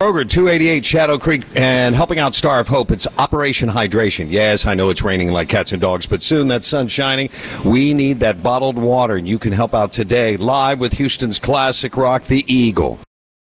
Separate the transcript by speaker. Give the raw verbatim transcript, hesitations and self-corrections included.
Speaker 1: Kroger, two eighty-eight Shadow Creek, and helping out Star of Hope. It's Operation Hydration. Yes, I know it's raining like cats and dogs, but soon that sun's shining. We need that bottled water, and you can help out today live with Houston's classic rock, The Eagle.